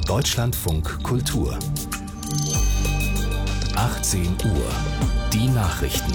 Deutschlandfunk Kultur 18 Uhr. Die Nachrichten.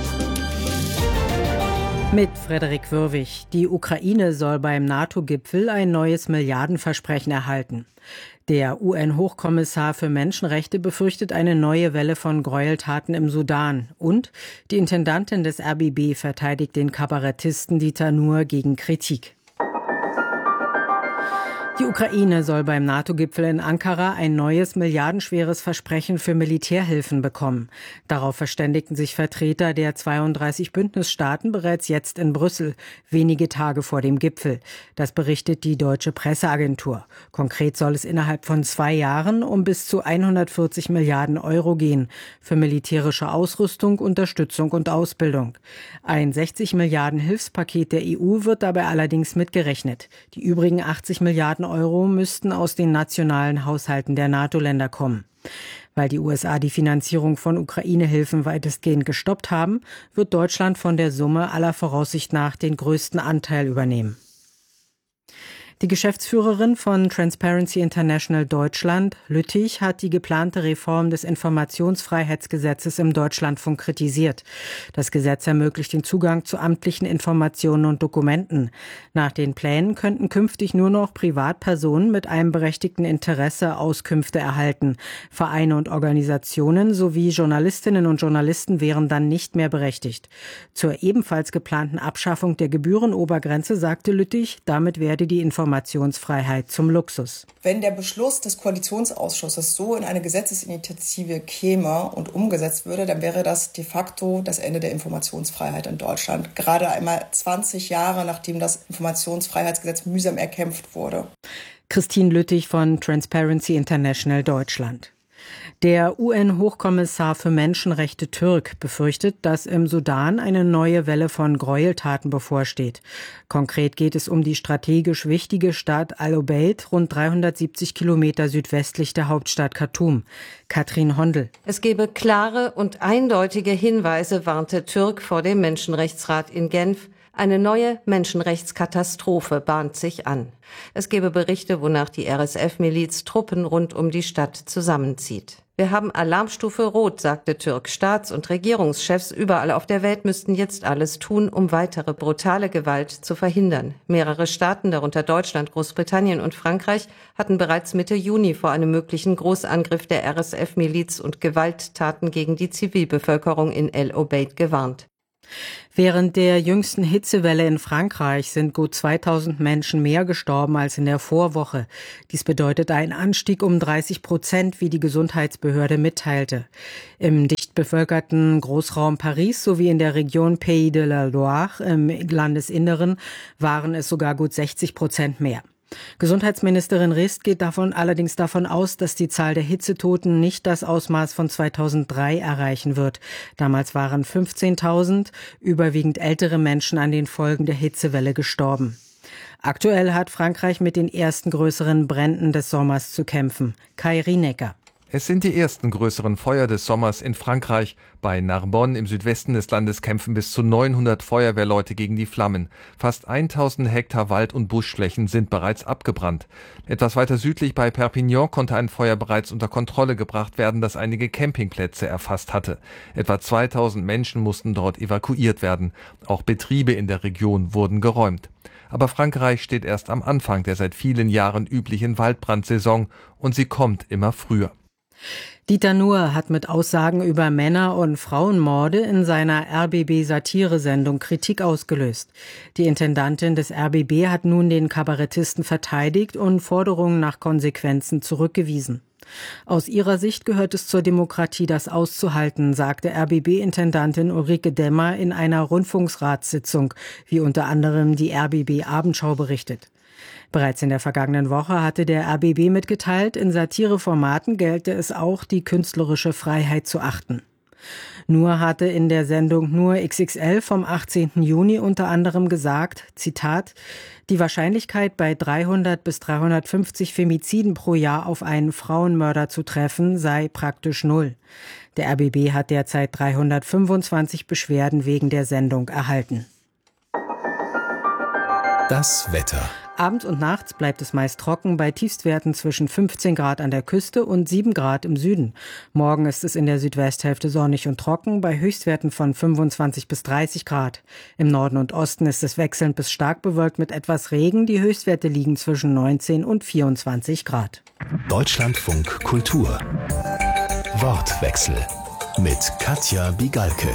Mit Frederik Wörwig. Die Ukraine soll beim NATO-Gipfel ein neues Milliardenversprechen erhalten. Der UN-Hochkommissar für Menschenrechte befürchtet eine neue Welle von Gräueltaten im Sudan. Und die Intendantin des RBB verteidigt den Kabarettisten Dieter Nuhr gegen Kritik. Die Ukraine soll beim NATO-Gipfel in Ankara ein neues milliardenschweres Versprechen für Militärhilfen bekommen. Darauf verständigten sich Vertreter der 32 Bündnisstaaten bereits jetzt in Brüssel, wenige Tage vor dem Gipfel. Das berichtet die deutsche Presseagentur. Konkret soll es innerhalb von 2 Jahren um bis zu 140 Milliarden Euro gehen für militärische Ausrüstung, Unterstützung und Ausbildung. Ein 60 Milliarden Hilfspaket der EU wird dabei allerdings mitgerechnet. Die übrigen 80 Milliarden Euro müssten aus den nationalen Haushalten der NATO-Länder kommen. Weil die USA die Finanzierung von Ukraine-Hilfen weitestgehend gestoppt haben, wird Deutschland von der Summe aller Voraussicht nach den größten Anteil übernehmen. Die Geschäftsführerin von Transparency International Deutschland, Lüttich, hat die geplante Reform des Informationsfreiheitsgesetzes im Deutschlandfunk kritisiert. Das Gesetz ermöglicht den Zugang zu amtlichen Informationen und Dokumenten. Nach den Plänen könnten künftig nur noch Privatpersonen mit einem berechtigten Interesse Auskünfte erhalten. Vereine und Organisationen sowie Journalistinnen und Journalisten wären dann nicht mehr berechtigt. Zur ebenfalls geplanten Abschaffung der Gebührenobergrenze sagte Lüttich, damit werde die Informationsfreiheit zum Luxus. Wenn der Beschluss des Koalitionsausschusses so in eine Gesetzesinitiative käme und umgesetzt würde, dann wäre das de facto das Ende der Informationsfreiheit in Deutschland. Gerade einmal 20 Jahre, nachdem das Informationsfreiheitsgesetz mühsam erkämpft wurde. Christine Lüttich von Transparency International Deutschland. Der UN-Hochkommissar für Menschenrechte Türk befürchtet, dass im Sudan eine neue Welle von Gräueltaten bevorsteht. Konkret geht es um die strategisch wichtige Stadt Al-Obeid, rund 370 Kilometer südwestlich der Hauptstadt Khartoum. Katrin Hondel. Es gebe klare und eindeutige Hinweise, warnte Türk vor dem Menschenrechtsrat in Genf. Eine neue Menschenrechtskatastrophe bahnt sich an. Es gebe Berichte, wonach die RSF-Miliz Truppen rund um die Stadt zusammenzieht. Wir haben Alarmstufe Rot, sagte Türk. Staats- und Regierungschefs überall auf der Welt müssten jetzt alles tun, um weitere brutale Gewalt zu verhindern. Mehrere Staaten, darunter Deutschland, Großbritannien und Frankreich, hatten bereits Mitte Juni vor einem möglichen Großangriff der RSF-Miliz und Gewalttaten gegen die Zivilbevölkerung in El Obeid gewarnt. Während der jüngsten Hitzewelle in Frankreich sind gut 2000 Menschen mehr gestorben als in der Vorwoche. Dies bedeutet einen Anstieg um 30%, wie die Gesundheitsbehörde mitteilte. Im dicht bevölkerten Großraum Paris sowie in der Region Pays de la Loire im Landesinneren waren es sogar gut 60% mehr. Gesundheitsministerin Rist geht allerdings davon aus, dass die Zahl der Hitzetoten nicht das Ausmaß von 2003 erreichen wird. Damals waren 15.000, überwiegend ältere Menschen, an den Folgen der Hitzewelle gestorben. Aktuell hat Frankreich mit den ersten größeren Bränden des Sommers zu kämpfen. Kai Rienecker. Es sind die ersten größeren Feuer des Sommers in Frankreich. Bei Narbonne im Südwesten des Landes kämpfen bis zu 900 Feuerwehrleute gegen die Flammen. Fast 1000 Hektar Wald- und Buschflächen sind bereits abgebrannt. Etwas weiter südlich bei Perpignan konnte ein Feuer bereits unter Kontrolle gebracht werden, das einige Campingplätze erfasst hatte. Etwa 2000 Menschen mussten dort evakuiert werden. Auch Betriebe in der Region wurden geräumt. Aber Frankreich steht erst am Anfang der seit vielen Jahren üblichen Waldbrandsaison und sie kommt immer früher. Dieter Nuhr hat mit Aussagen über Männer- und Frauenmorde in seiner RBB-Satiresendung Kritik ausgelöst. Die Intendantin des RBB hat nun den Kabarettisten verteidigt und Forderungen nach Konsequenzen zurückgewiesen. Aus ihrer Sicht gehört es zur Demokratie, das auszuhalten, sagte RBB-Intendantin Ulrike Demmer in einer Rundfunkratssitzung, wie unter anderem die RBB-Abendschau berichtet. Bereits in der vergangenen Woche hatte der RBB mitgeteilt, in Satireformaten gelte es auch, die künstlerische Freiheit zu achten. Nuhr hatte in der Sendung Nur XXL vom 18. Juni unter anderem gesagt, Zitat, die Wahrscheinlichkeit bei 300 bis 350 Femiziden pro Jahr auf einen Frauenmörder zu treffen, sei praktisch null. Der RBB hat derzeit 325 Beschwerden wegen der Sendung erhalten. Das Wetter. Abends und nachts bleibt es meist trocken bei Tiefstwerten zwischen 15 Grad an der Küste und 7 Grad im Süden. Morgen ist es in der Südwesthälfte sonnig und trocken bei Höchstwerten von 25 bis 30 Grad. Im Norden und Osten ist es wechselnd bis stark bewölkt mit etwas Regen. Die Höchstwerte liegen zwischen 19 und 24 Grad. Deutschlandfunk Kultur. Wortwechsel mit Katja Bigalke.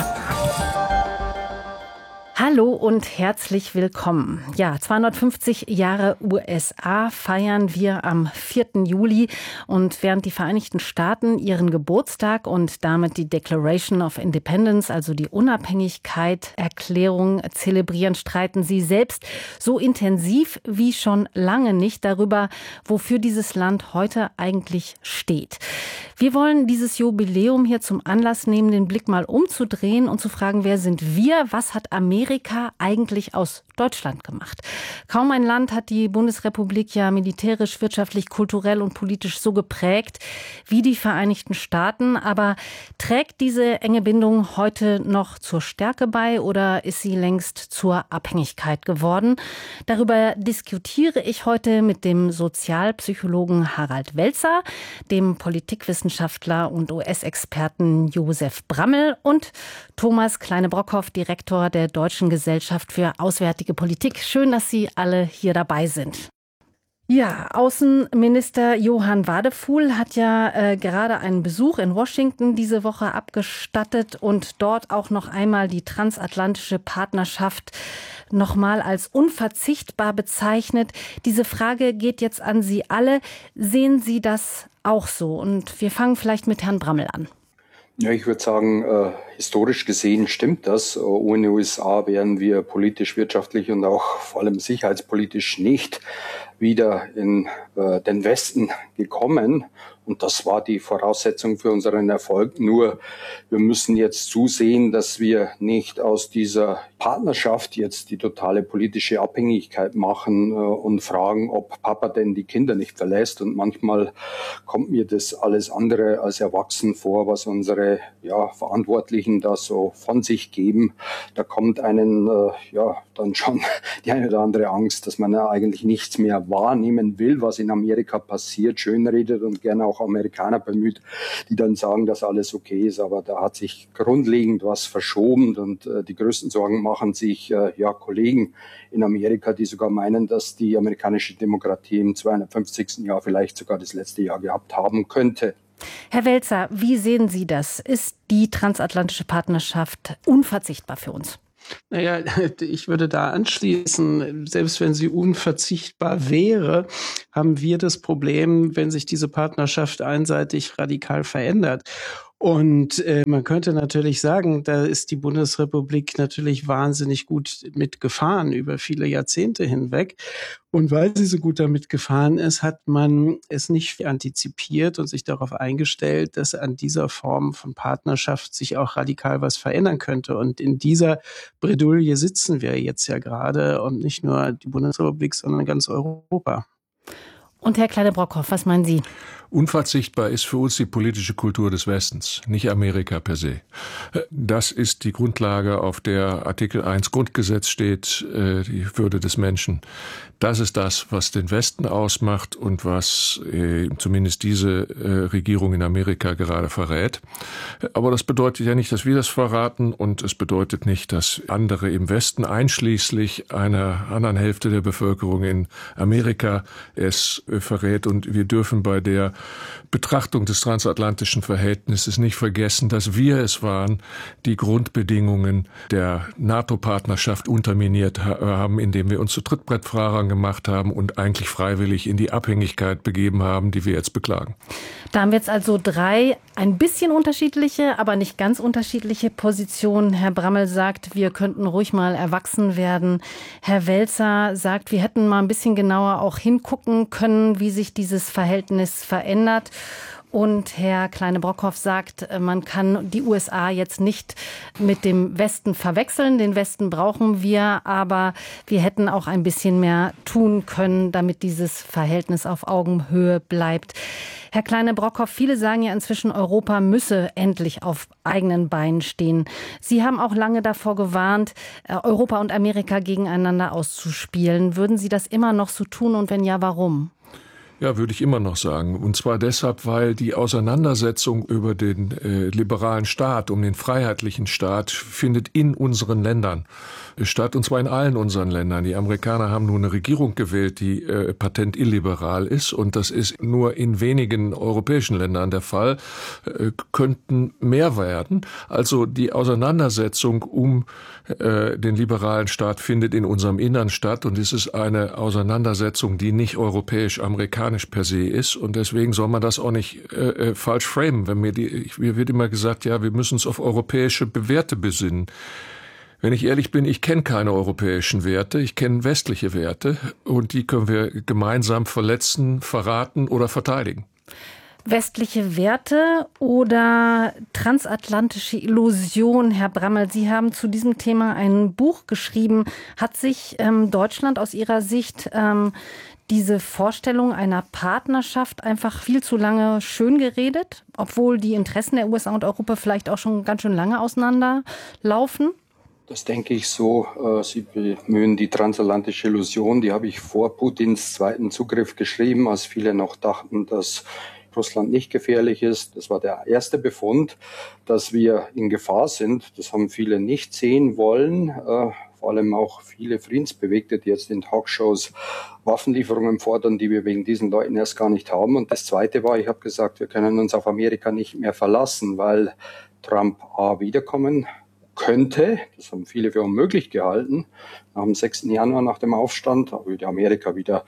Hallo und herzlich willkommen. Ja, 250 Jahre USA feiern wir am 4. Juli. Und während die Vereinigten Staaten ihren Geburtstag und damit die Declaration of Independence, also die Unabhängigkeit-Erklärung zelebrieren, streiten sie selbst so intensiv wie schon lange nicht darüber, wofür dieses Land heute eigentlich steht. Wir wollen dieses Jubiläum hier zum Anlass nehmen, den Blick mal umzudrehen und zu fragen, wer sind wir? Was hat Amerika eigentlich aus Deutschland gemacht? Kaum ein Land hat die Bundesrepublik ja militärisch, wirtschaftlich, kulturell und politisch so geprägt wie die Vereinigten Staaten. Aber trägt diese enge Bindung heute noch zur Stärke bei oder ist sie längst zur Abhängigkeit geworden? Darüber diskutiere ich heute mit dem Sozialpsychologen Harald Welzer, dem Politikwissenschaftler und US-Experten Josef Brammel und Thomas Kleine-Brockhoff, Direktor der Deutschen Gesellschaft für Auswärtige Politik. Schön, dass Sie alle hier dabei sind. Ja, Außenminister Johann Wadefuhl hat ja gerade einen Besuch in Washington diese Woche abgestattet und dort auch noch einmal die transatlantische Partnerschaft nochmal als unverzichtbar bezeichnet. Diese Frage geht jetzt an Sie alle. Sehen Sie das auch so? Und wir fangen vielleicht mit Herrn Brammel an. Ja, ich würde sagen, historisch gesehen stimmt das. Ohne USA wären wir politisch, wirtschaftlich und auch vor allem sicherheitspolitisch nicht wieder in den Westen gekommen. Und das war die Voraussetzung für unseren Erfolg. Nur wir müssen jetzt zusehen, dass wir nicht aus dieser Partnerschaft jetzt die totale politische Abhängigkeit machen und fragen, ob Papa denn die Kinder nicht verlässt. Und manchmal kommt mir das alles andere als erwachsen vor, was unsere Verantwortlichen da so von sich geben. Da kommt einen dann schon die eine oder andere Angst, dass man ja eigentlich nichts mehr wahrnehmen will, was in Amerika passiert, schönredet und gerne auch Amerikaner bemüht, die dann sagen, dass alles okay ist. Aber da hat sich grundlegend was verschoben und die größten Sorgen machen sich Kollegen in Amerika, die sogar meinen, dass die amerikanische Demokratie im 250. Jahr vielleicht sogar das letzte Jahr gehabt haben könnte. Herr Welzer, wie sehen Sie das? Ist die transatlantische Partnerschaft unverzichtbar für uns? Naja, ich würde da anschließen, selbst wenn sie unverzichtbar wäre, haben wir das Problem, wenn sich diese Partnerschaft einseitig radikal verändert. Und man könnte natürlich sagen, da ist die Bundesrepublik natürlich wahnsinnig gut mitgefahren über viele Jahrzehnte hinweg. Und weil sie so gut damit gefahren ist, hat man es nicht antizipiert und sich darauf eingestellt, dass an dieser Form von Partnerschaft sich auch radikal was verändern könnte. Und in dieser Bredouille sitzen wir jetzt ja gerade und nicht nur die Bundesrepublik, sondern ganz Europa. Und Herr Kleine-Brockhoff, was meinen Sie? Unverzichtbar ist für uns die politische Kultur des Westens, nicht Amerika per se. Das ist die Grundlage, auf der Artikel 1 Grundgesetz steht, die Würde des Menschen. Das ist das, was den Westen ausmacht und was zumindest diese Regierung in Amerika gerade verrät. Aber das bedeutet ja nicht, dass wir das verraten, und es bedeutet nicht, dass andere im Westen, einschließlich einer anderen Hälfte der Bevölkerung in Amerika, es verrät. Und wir dürfen bei der Betrachtung des transatlantischen Verhältnisses nicht vergessen, dass wir es waren, die Grundbedingungen der NATO-Partnerschaft unterminiert haben, indem wir uns zu Trittbrettfahrern gemacht haben und eigentlich freiwillig in die Abhängigkeit begeben haben, die wir jetzt beklagen. Da haben wir jetzt also drei ein bisschen unterschiedliche, aber nicht ganz unterschiedliche Positionen. Herr Brammel sagt, wir könnten ruhig mal erwachsen werden. Herr Welzer sagt, wir hätten mal ein bisschen genauer auch hingucken können, wie sich dieses Verhältnis verändert. Und Herr Kleine-Brockhoff sagt, man kann die USA jetzt nicht mit dem Westen verwechseln. Den Westen brauchen wir, aber wir hätten auch ein bisschen mehr tun können, damit dieses Verhältnis auf Augenhöhe bleibt. Herr Kleine-Brockhoff, viele sagen ja inzwischen, Europa müsse endlich auf eigenen Beinen stehen. Sie haben auch lange davor gewarnt, Europa und Amerika gegeneinander auszuspielen. Würden Sie das immer noch so tun und wenn ja, warum? Ja, würde ich immer noch sagen. Und zwar deshalb, weil die Auseinandersetzung über den liberalen Staat, um den freiheitlichen Staat, findet in unseren Ländern statt, und zwar in allen unseren Ländern. Die Amerikaner haben nun eine Regierung gewählt, die patent illiberal ist, und das ist nur in wenigen europäischen Ländern der Fall, könnten mehr werden. Also die Auseinandersetzung um den liberalen Staat findet in unserem Innern statt, und es ist eine Auseinandersetzung, die nicht europäisch-amerikanisch per se ist, und deswegen soll man das auch nicht falsch framen. Mir wird immer gesagt, ja, wir müssen uns auf europäische Werte besinnen. Wenn ich ehrlich bin, ich kenne keine europäischen Werte, ich kenne westliche Werte, und die können wir gemeinsam verletzen, verraten oder verteidigen. Westliche Werte oder transatlantische Illusion, Herr Brammel, Sie haben zu diesem Thema ein Buch geschrieben. Hat sich Deutschland aus Ihrer Sicht diese Vorstellung einer Partnerschaft einfach viel zu lange schön geredet, obwohl die Interessen der USA und Europa vielleicht auch schon ganz schön lange auseinanderlaufen? Das denke ich so. Sie bemühen die transatlantische Illusion. Die habe ich vor Putins zweiten Zugriff geschrieben, als viele noch dachten, dass Russland nicht gefährlich ist. Das war der erste Befund, dass wir in Gefahr sind. Das haben viele nicht sehen wollen. Vor allem auch viele Friedensbewegte, die jetzt in Talkshows Waffenlieferungen fordern, die wir wegen diesen Leuten erst gar nicht haben. Und das Zweite war, ich habe gesagt, wir können uns auf Amerika nicht mehr verlassen, weil Trump wiederkommen könnte. Das haben viele für unmöglich gehalten. Nach dem 6. Januar, nach dem Aufstand, würde Amerika wieder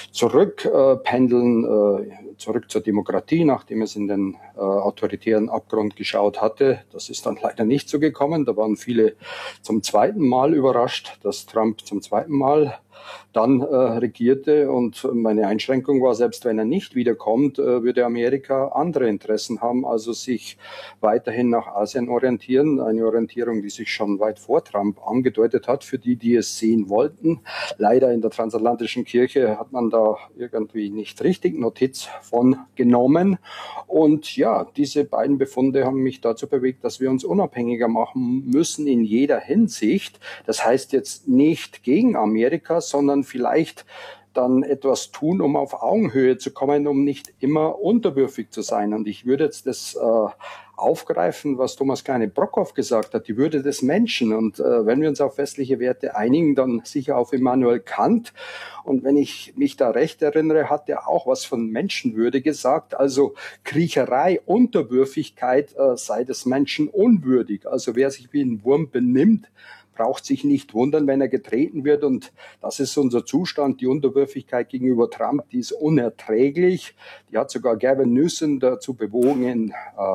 zurückpendeln, zurück zur Demokratie, nachdem es in den autoritären Abgrund geschaut hatte. Das ist dann leider nicht so gekommen. Da waren viele zum zweiten Mal überrascht, dass Trump zum zweiten Mal dann regierte, und meine Einschränkung war, selbst wenn er nicht wiederkommt, würde Amerika andere Interessen haben, also sich weiterhin nach Asien orientieren, eine Orientierung, die sich schon weit vor Trump angedeutet hat, für die, die es sehen wollten. Leider in der transatlantischen Kirche hat man da irgendwie nicht richtig Notiz von genommen, und ja, diese beiden Befunde haben mich dazu bewegt, dass wir uns unabhängiger machen müssen in jeder Hinsicht. Das heißt jetzt nicht gegen Amerika, sondern vielleicht dann etwas tun, um auf Augenhöhe zu kommen, um nicht immer unterwürfig zu sein. Und ich würde jetzt das aufgreifen, was Thomas Kleine-Brockhoff gesagt hat, die Würde des Menschen. Und wenn wir uns auf westliche Werte einigen, dann sicher auf Immanuel Kant. Und wenn ich mich da recht erinnere, hat er auch was von Menschenwürde gesagt. Also Kriecherei, Unterwürfigkeit sei des Menschen unwürdig. Also wer sich wie ein Wurm benimmt, braucht sich nicht wundern, wenn er getreten wird. Und das ist unser Zustand. Die Unterwürfigkeit gegenüber Trump, die ist unerträglich. Die hat sogar Gavin Newsom dazu bewogen, in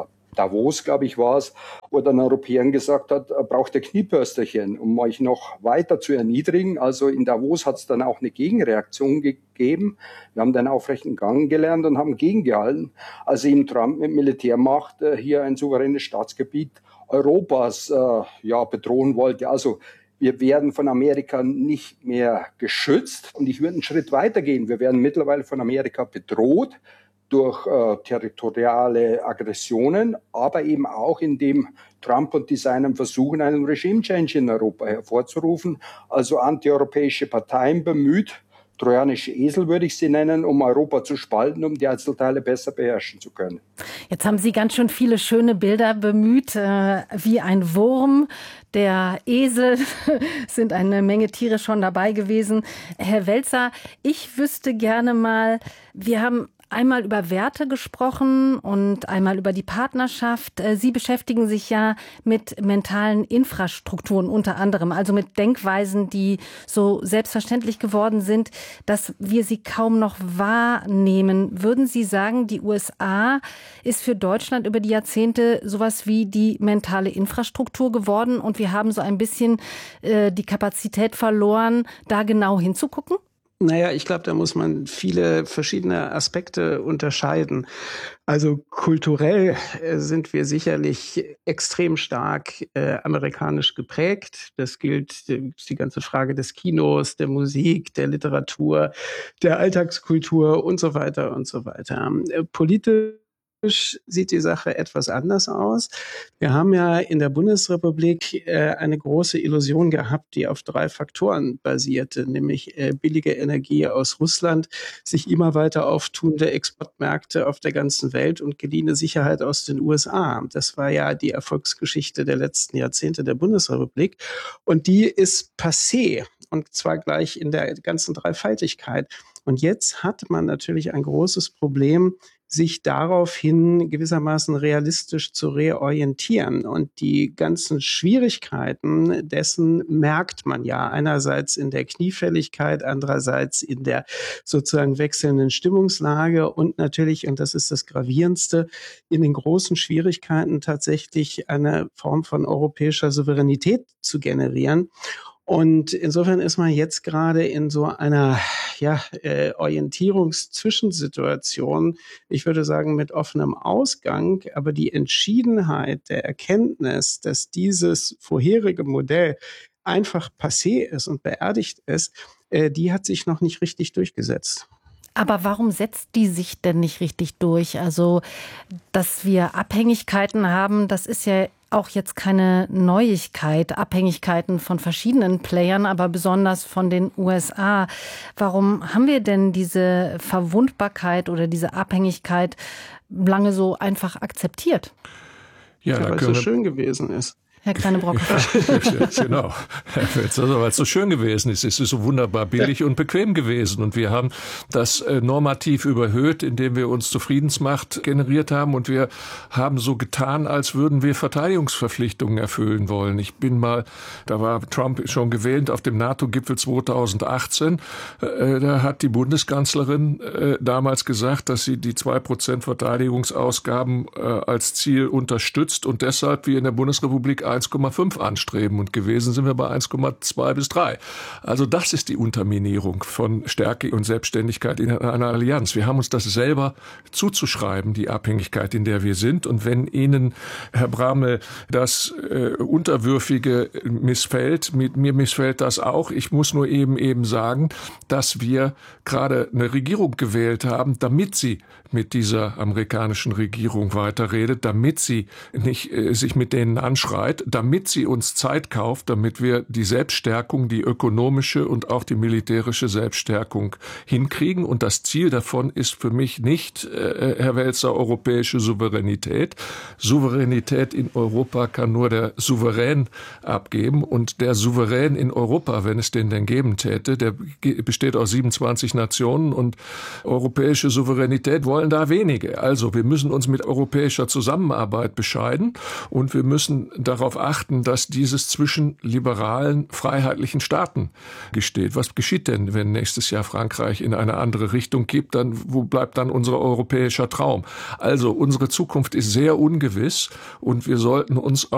Davos, glaube ich, war es, wo den Europäern gesagt hat, braucht ihr Kniepörsterchen, um euch noch weiter zu erniedrigen. Also in Davos hat es dann auch eine Gegenreaktion gegeben. Wir haben den aufrechten Gang gelernt und haben gegengehalten. Also ihm Trump mit Militärmacht hier ein souveränes Staatsgebiet Europas bedrohen wollte. Also wir werden von Amerika nicht mehr geschützt. Und ich würde einen Schritt weiter gehen. Wir werden mittlerweile von Amerika bedroht durch territoriale Aggressionen, aber eben auch indem Trump und die Seinen versuchen, einen Regime-Change in Europa hervorzurufen. Also antieuropäische Parteien bemüht, trojanische Esel würde ich sie nennen, um Europa zu spalten, um die Einzelteile besser beherrschen zu können. Jetzt haben Sie ganz schön viele schöne Bilder bemüht, wie ein Wurm. Der Esel, sind eine Menge Tiere schon dabei gewesen. Herr Welzer, ich wüsste gerne mal, wir haben einmal über Werte gesprochen und einmal über die Partnerschaft. Sie beschäftigen sich ja mit mentalen Infrastrukturen unter anderem, also mit Denkweisen, die so selbstverständlich geworden sind, dass wir sie kaum noch wahrnehmen. Würden Sie sagen, die USA ist für Deutschland über die Jahrzehnte sowas wie die mentale Infrastruktur geworden und wir haben so ein bisschen die Kapazität verloren, da genau hinzugucken? Naja, ich glaube, da muss man viele verschiedene Aspekte unterscheiden. Also kulturell sind wir sicherlich extrem stark amerikanisch geprägt. Das gilt die ganze Frage des Kinos, der Musik, der Literatur, der Alltagskultur und so weiter und so weiter. Politisch sieht die Sache etwas anders aus. Wir haben ja in der Bundesrepublik eine große Illusion gehabt, die auf 3 Faktoren basierte, nämlich billige Energie aus Russland, sich immer weiter auftunende Exportmärkte auf der ganzen Welt und geliehene Sicherheit aus den USA. Das war ja die Erfolgsgeschichte der letzten Jahrzehnte der Bundesrepublik und die ist passé und zwar gleich in der ganzen Dreifaltigkeit. Und jetzt hat man natürlich ein großes Problem, sich daraufhin gewissermaßen realistisch zu reorientieren. Und die ganzen Schwierigkeiten dessen merkt man ja einerseits in der Kniefälligkeit, andererseits in der sozusagen wechselnden Stimmungslage und natürlich, und das ist das Gravierendste, in den großen Schwierigkeiten tatsächlich eine Form von europäischer Souveränität zu generieren. Und insofern ist man jetzt gerade in so einer Orientierungszwischensituation, ich würde sagen mit offenem Ausgang, aber die Entschiedenheit der Erkenntnis, dass dieses vorherige Modell einfach passé ist und beerdigt ist, die hat sich noch nicht richtig durchgesetzt. Aber warum setzt die sich denn nicht richtig durch? Also, dass wir Abhängigkeiten haben, das ist ja auch jetzt keine Neuigkeit. Abhängigkeiten von verschiedenen Playern, aber besonders von den USA. Warum haben wir denn diese Verwundbarkeit oder diese Abhängigkeit lange so einfach akzeptiert? Ja, weil es so schön gewesen ist. Herr Kleine-Brock. Genau, also, weil es so schön gewesen ist. Es ist so wunderbar billig und bequem gewesen. Und wir haben das normativ überhöht, indem wir uns Zufriedensmacht generiert haben. Und wir haben so getan, als würden wir Verteidigungsverpflichtungen erfüllen wollen. Da war Trump schon gewählt auf dem NATO-Gipfel 2018. Da hat die Bundeskanzlerin damals gesagt, dass sie die 2% Verteidigungsausgaben als Ziel unterstützt und deshalb wir in der Bundesrepublik 1,5 anstreben und gewesen sind wir bei 1,2 bis 3. Also das ist die Unterminierung von Stärke und Selbstständigkeit in einer Allianz. Wir haben uns das selber zuzuschreiben, die Abhängigkeit, in der wir sind. Und wenn Ihnen, Herr Bramel, das Unterwürfige missfällt, mir missfällt das auch. Ich muss nur eben sagen, dass wir gerade eine Regierung gewählt haben, damit sie mit dieser amerikanischen Regierung weiterredet, damit sie nicht sich mit denen anschreit, damit sie uns Zeit kauft, damit wir die Selbststärkung, die ökonomische und auch die militärische Selbststärkung hinkriegen. Und das Ziel davon ist für mich nicht, Herr Welzer, europäische Souveränität. Souveränität in Europa kann nur der Souverän abgeben. Und der Souverän in Europa, wenn es den denn geben täte, der besteht aus 27 Nationen und europäische Souveränität wollen da wenige. Also wir müssen uns mit europäischer Zusammenarbeit bescheiden und wir müssen darauf achten, dass dieses zwischen liberalen, freiheitlichen Staaten gesteht. Was geschieht denn, wenn nächstes Jahr Frankreich in eine andere Richtung geht? Wo bleibt dann unser europäischer Traum? Also unsere Zukunft ist sehr ungewiss und wir sollten uns